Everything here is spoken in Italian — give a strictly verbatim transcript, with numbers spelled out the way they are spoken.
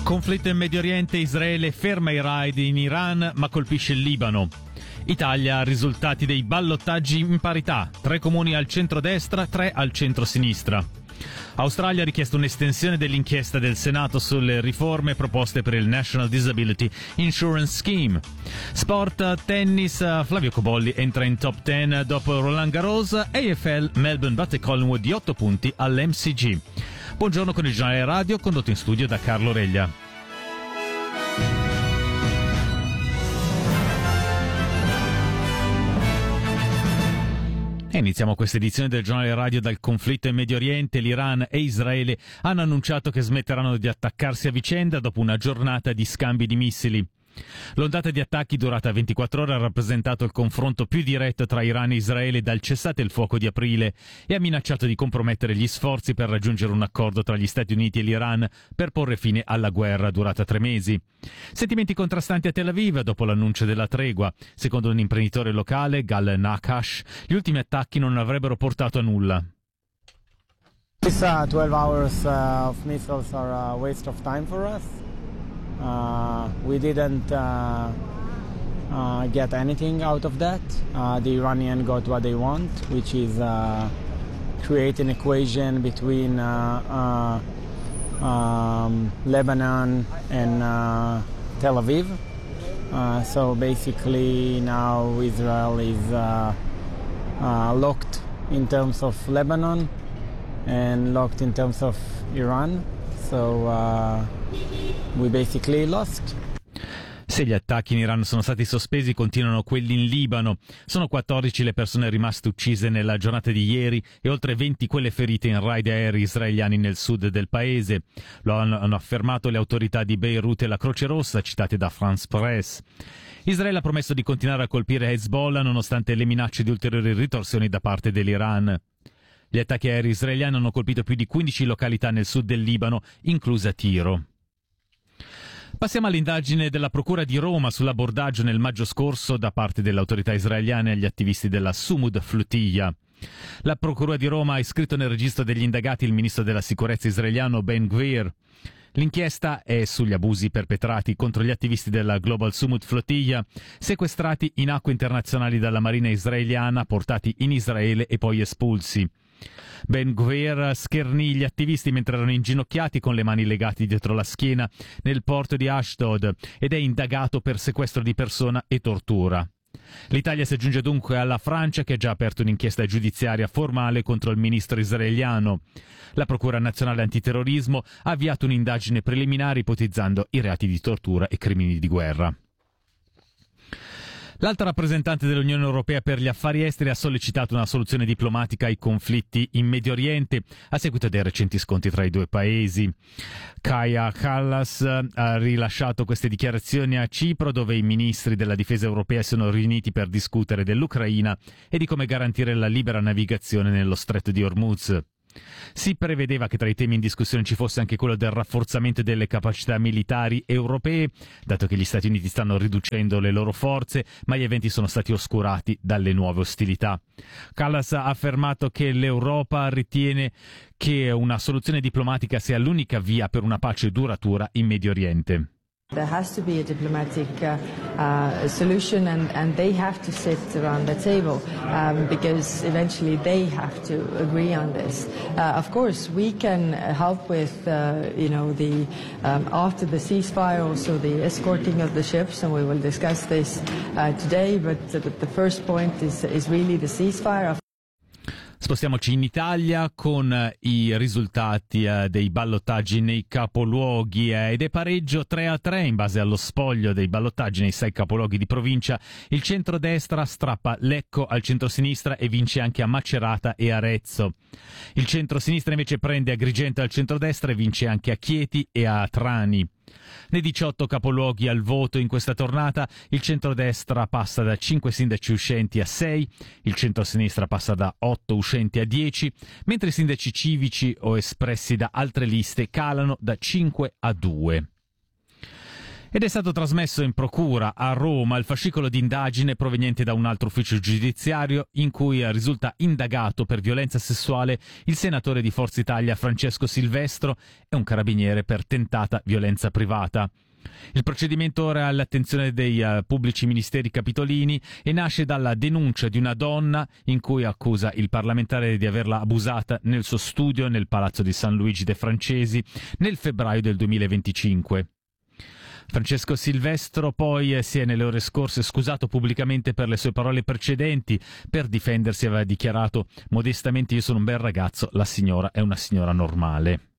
Conflitto in Medio Oriente, Israele ferma i raid in Iran ma colpisce il Libano. Italia, risultati dei ballottaggi in parità, tre comuni al centro-destra, tre al centro-sinistra. Australia ha richiesto un'estensione dell'inchiesta del Senato sulle riforme proposte per il National Disability Insurance Scheme. Sport, tennis, Flavio Cobolli entra in top dieci dopo Roland Garros, A F L Melbourne batte Collingwood di otto punti all'M C G. Buongiorno con il giornale radio condotto in studio da Carlo Reglia. E iniziamo questa edizione del giornale radio dal conflitto in Medio Oriente. L'Iran e Israele hanno annunciato che smetteranno di attaccarsi a vicenda dopo una giornata di scambi di missili. L'ondata di attacchi durata ventiquattro ore ha rappresentato il confronto più diretto tra Iran e Israele dal cessate il fuoco di aprile e ha minacciato di compromettere gli sforzi per raggiungere un accordo tra gli Stati Uniti e l'Iran per porre fine alla guerra durata tre mesi. Sentimenti contrastanti a Tel Aviv dopo l'annuncio della tregua. Secondo un imprenditore locale, Gal Nakash, gli ultimi attacchi non avrebbero portato a nulla. These uh, twelve hours uh, of missiles are a waste of time for us. Uh, we didn't uh, uh, get anything out of that. Uh, the Iranians got what they want, which is uh, create an equation between uh, uh, um, Lebanon and uh, Tel Aviv. Uh, so basically now Israel is uh, uh, locked in terms of Lebanon and locked in terms of Iran. So uh, we basically lost. Se gli attacchi in Iran sono stati sospesi, continuano quelli in Libano. Sono quattordici le persone rimaste uccise nella giornata di ieri e oltre venti quelle ferite in raid aerei israeliani nel sud del paese. Lo hanno, hanno affermato le autorità di Beirut e la Croce Rossa, citate da France Press. Israele ha promesso di continuare a colpire Hezbollah nonostante le minacce di ulteriori ritorsioni da parte dell'Iran. Gli attacchi aerei israeliani hanno colpito più di quindici località nel sud del Libano, inclusa Tiro. Passiamo all'indagine della Procura di Roma sull'abordaggio nel maggio scorso da parte delle autorità israeliane agli attivisti della Sumud Flotilla. La Procura di Roma ha iscritto nel registro degli indagati il ministro della sicurezza israeliano Ben Gvir. L'inchiesta è sugli abusi perpetrati contro gli attivisti della Global Sumud Flotilla, sequestrati in acque internazionali dalla marina israeliana, portati in Israele e poi espulsi. Ben Gvir schernì gli attivisti mentre erano inginocchiati con le mani legate dietro la schiena nel porto di Ashdod ed è indagato per sequestro di persona e tortura. L'Italia si aggiunge dunque alla Francia, che ha già aperto un'inchiesta giudiziaria formale contro il ministro israeliano. La Procura nazionale antiterrorismo ha avviato un'indagine preliminare ipotizzando i reati di tortura e crimini di guerra. L'alta rappresentante dell'Unione Europea per gli affari esteri ha sollecitato una soluzione diplomatica ai conflitti in Medio Oriente a seguito dei recenti scontri tra i due paesi. Kaja Kallas ha rilasciato queste dichiarazioni a Cipro, dove i ministri della difesa europea sono riuniti per discutere dell'Ucraina e di come garantire la libera navigazione nello stretto di Hormuz. Si prevedeva che tra i temi in discussione ci fosse anche quello del rafforzamento delle capacità militari europee, dato che gli Stati Uniti stanno riducendo le loro forze, ma gli eventi sono stati oscurati dalle nuove ostilità. Kallas ha affermato che l'Europa ritiene che una soluzione diplomatica sia l'unica via per una pace duratura in Medio Oriente. There has to be a diplomatic uh, uh, solution and, and they have to sit around the table um, because eventually they have to agree on this. Uh, of course, we can help with, uh, you know, the um, after the ceasefire, also the escorting of the ships, and we will discuss this uh, today, but uh, the first point is, is really the ceasefire. Spostiamoci in Italia con eh, i risultati eh, dei ballottaggi nei capoluoghi eh, ed è pareggio tre a tre in base allo spoglio dei ballottaggi nei sei capoluoghi di provincia. Il centrodestra strappa Lecco al centrosinistra e vince anche a Macerata e Arezzo. Il centrosinistra invece prende Agrigento al centrodestra e vince anche a Chieti e a Trani. Nei diciotto capoluoghi al voto in questa tornata, il centrodestra passa da cinque sindaci uscenti a sei, il centrosinistra passa da otto uscenti a dieci, mentre i sindaci civici o espressi da altre liste calano da cinque a due. Ed è stato trasmesso in procura a Roma il fascicolo di indagine proveniente da un altro ufficio giudiziario in cui risulta indagato per violenza sessuale il senatore di Forza Italia Francesco Silvestro e un carabiniere per tentata violenza privata. Il procedimento ora è all'attenzione dei uh, pubblici ministeri capitolini e nasce dalla denuncia di una donna in cui accusa il parlamentare di averla abusata nel suo studio nel Palazzo di San Luigi de' Francesi nel febbraio del duemilaventicinque. Francesco Silvestro poi si è nelle ore scorse scusato pubblicamente per le sue parole precedenti. Per difendersi aveva dichiarato modestamente: io sono un bel ragazzo, la signora è una signora normale.